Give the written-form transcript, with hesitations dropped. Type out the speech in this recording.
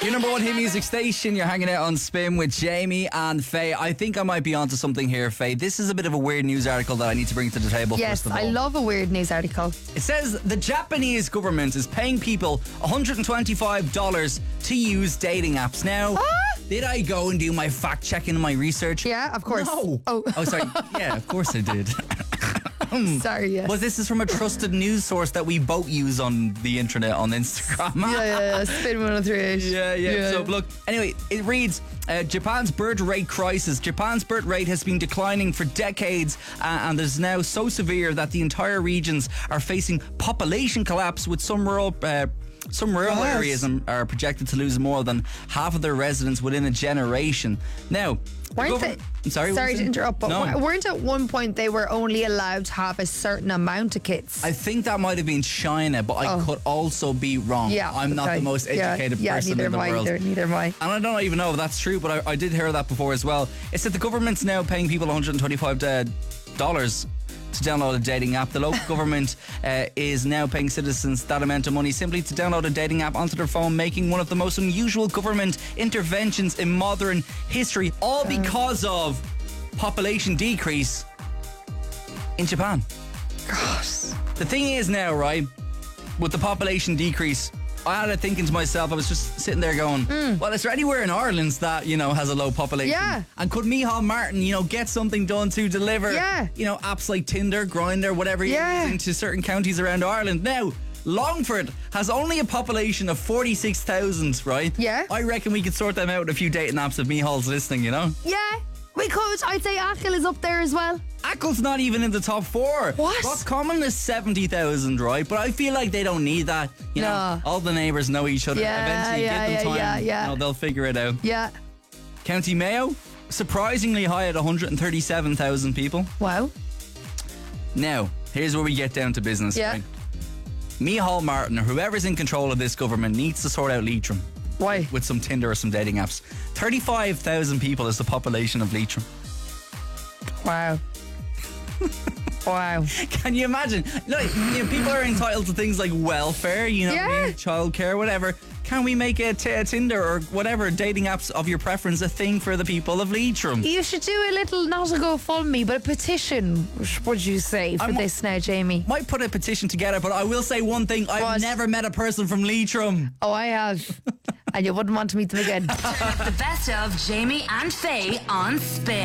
Your number one hit music station. You're hanging out on Spin with Jamie and Faye. I think I might be onto something here, Faye. This is a bit of a weird news article that I need to bring to the table. Yes, first of all. I love a weird news article. It says the Japanese government is paying people $125 to use dating apps. Now, did I go and do my fact checking and my research? Yeah, of course. No. Oh, sorry. Yeah, of course I did. sorry, yes. Well, this is from a trusted news source that we both use on the internet, on Instagram. Yeah. Spin 1038. Yeah. So, look, anyway, it reads Japan's birth rate crisis. Japan's birth rate has been declining for decades and is now so severe that the entire regions are facing population collapse, with some rural areas are projected to lose more than half of their residents within a generation. Now, sorry to interrupt, but No. weren't at one point they were only allowed to have a certain amount of kids? I think that might have been China, but I could also be wrong. Yeah, I'm not the most educated person in the world. Neither am I. And I don't even know if that's true, but I did hear that before as well. It's that the government's now paying people $125 to download a dating app. The local government is now paying citizens that amount of money simply to download a dating app onto their phone, making one of the most unusual government interventions in modern history, all because of population decrease in Japan. Gosh. The thing is now, right, with the population decrease, I had to thinking to myself, I was just sitting there going, well, is there anywhere in Ireland that, has a low population? Yeah. And could Micheál Martin, get something done to deliver, Yeah. apps like Tinder, Grindr, whatever you're using to certain counties around Ireland? Now, Longford has only a population of 46,000, right? Yeah. I reckon we could sort them out with a few dating apps if Micheál's listening, Yeah, we could. I'd say Achill is up there as well. Ackle's not even in the top 4. What? Roscommon is 70,000, right? But I feel like they don't need that. No. All the neighbours know each other. Yeah, Eventually, yeah, give them time. yeah. They'll figure it out. Yeah. County Mayo, surprisingly high at 137,000 people. Wow. Now, here's where we get down to business. Yeah. Right? Micheál Martin, or whoever's in control of this government, needs to sort out Leitrim Why? with some Tinder or some dating apps. 35,000 people is the population of Leitrim. Wow. Wow. Can you imagine? Like, people are entitled to things like welfare, Yeah. childcare, whatever. Can we make a Tinder or whatever dating apps of your preference a thing for the people of Leitrim? You should do a little, not a GoFundMe, but a petition, would you say, for this now, Jamie? Might put a petition together, but I will say one thing. I've What? never met a person from Leitrim. Oh, I have. And you wouldn't want to meet them again. The best of Jamie and Faye on Spin.